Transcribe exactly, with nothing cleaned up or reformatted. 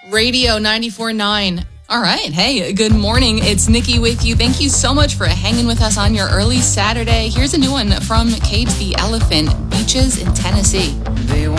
Radio ninety-four point nine. All right. Hey, good morning. It's Nikki with you. Thank you so much for hanging with us on your early Saturday. Here's a new one from Cage the Elephant, Beaches in Tennessee. They